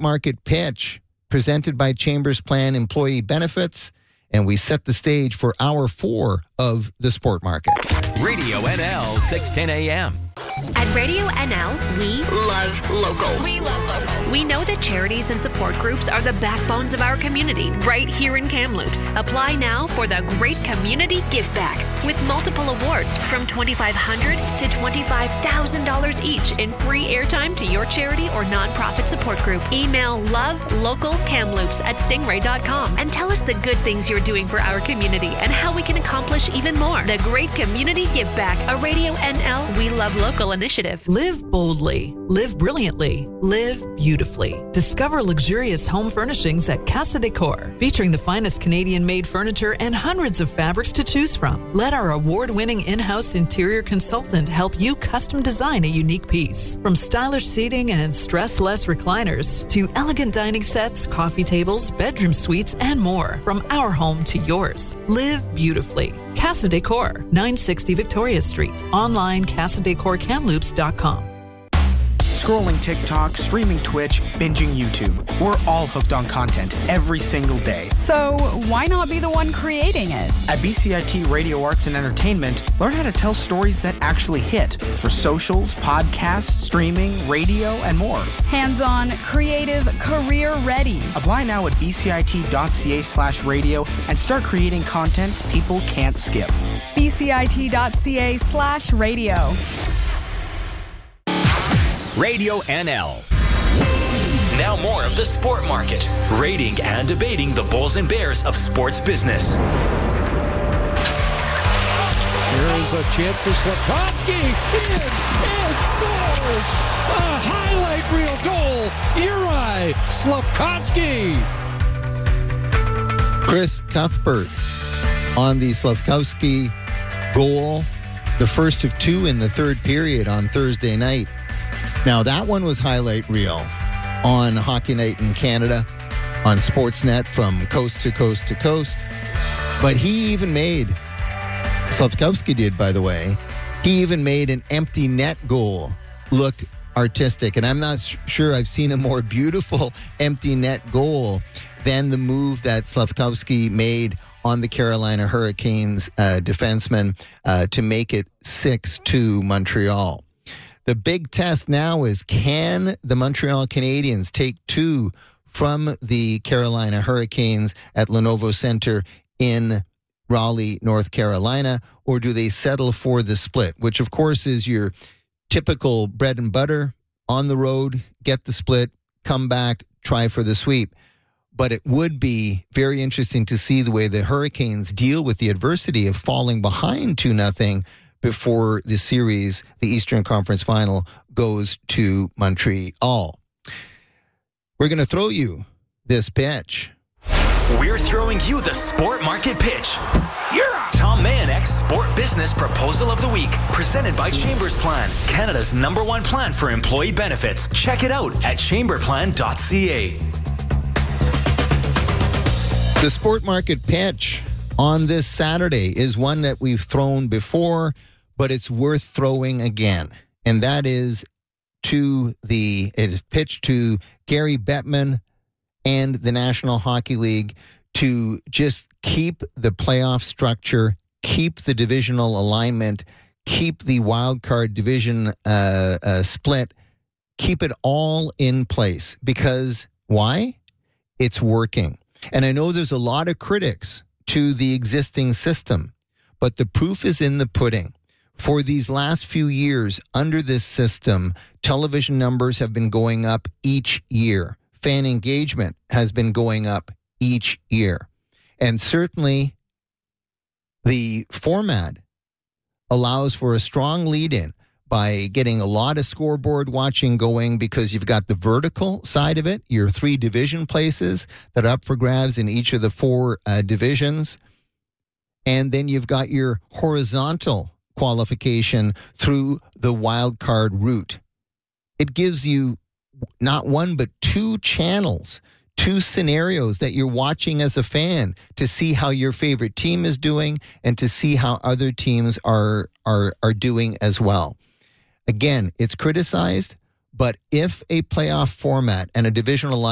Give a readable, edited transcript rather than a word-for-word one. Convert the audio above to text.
Market Pitch, presented by Chambers Plan Employee Benefits. And we set the stage for Hour 4 of the Sport Market. Radio NL, 610 a.m. At Radio NL, we love local. We love local. We know that charities and support groups are the backbones of our community right here in Kamloops. Apply now for the Great Community Give Back with multiple awards from $2,500 to $25,000 each in free airtime to your charity or nonprofit support group. Email lovelocalkamloops@stingray.com and tell us the good things you're doing for our community and how we can accomplish even more. The Great Community Give Back, a Radio NL We Love Local initiative. Live boldly, live brilliantly, live beautifully. Discover luxurious home furnishings at Casa Decor, featuring the finest Canadian-made furniture and hundreds of fabrics to choose from. Let our award-winning in-house interior consultant help you custom design a unique piece. From stylish seating and stress-less recliners to elegant dining sets, coffee tables, bedroom suites, and more. From our home to yours. Live beautifully. Casa Decor, 960 Victoria Street. Online, casadecorkamloops.com. Scrolling TikTok, streaming Twitch, binging YouTube. We're all hooked on content every single day. So why not be the one creating it? At BCIT Radio Arts and Entertainment, learn how to tell stories that actually hit for socials, podcasts, streaming, radio, and more. Hands-on, creative, career-ready. Apply now at bcit.ca/radio and start creating content people can't skip. bcit.ca/radio. Radio NL. Now more of the Sport Market, rating and debating the bulls and bears of sports business. Here is a chance for Slavkovsky. And scores! A highlight reel goal. Juraj Slavkovsky. Chris Cuthbert on the Slavkovsky goal, the first of two in the third period on Thursday night. Now, that one was highlight reel on Hockey Night in Canada on Sportsnet from coast to coast to coast. But he even made, Slavkovsky did, by the way, he even made an empty net goal look artistic. And I'm not sure I've seen a more beautiful empty net goal than the move that Slavkovsky made on the Carolina Hurricanes defenseman to make it 6-2 Montreal. The big test now is, can the Montreal Canadiens take two from the Carolina Hurricanes at Lenovo Center in Raleigh, North Carolina, or do they settle for the split, which of course is your typical bread and butter, on the road, get the split, come back, try for the sweep. But it would be very interesting to see the way the Hurricanes deal with the adversity of falling behind 2-0 before the series, the Eastern Conference Final, goes to Montreal. We're going to throw you this pitch. We're throwing you the Sport Market Pitch. Tom Mayenek's Sport Business Proposal of the Week, presented by Chambers Plan, Canada's #1 plan for employee benefits. Check it out at chamberplan.ca. The Sport Market Pitch on this Saturday is one that we've thrown before, but it's worth throwing again. And that is pitched to Gary Bettman and the National Hockey League to just keep the playoff structure, keep the divisional alignment, keep the wild card division split, keep it all in place. Because why? It's working. And I know there's a lot of critics to the existing system, but the proof is in the pudding. For these last few years under this system, television numbers have been going up each year. Fan engagement has been going up each year. And certainly the format allows for a strong lead-in by getting a lot of scoreboard watching going, because you've got the vertical side of it, your 3 division places that are up for grabs in each of the 4 divisions. And then you've got your horizontal qualification through the wild card route. It gives you not one, but 2 channels, 2 scenarios that you're watching as a fan to see how your favorite team is doing and to see how other teams are doing as well. Again, it's criticized, but if a playoff format and a divisional